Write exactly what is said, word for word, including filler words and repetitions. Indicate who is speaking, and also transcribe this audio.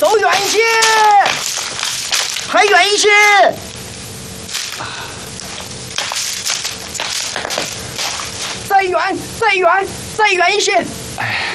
Speaker 1: 走远些，还远一些。再远，再远，再远一些。
Speaker 2: 哎。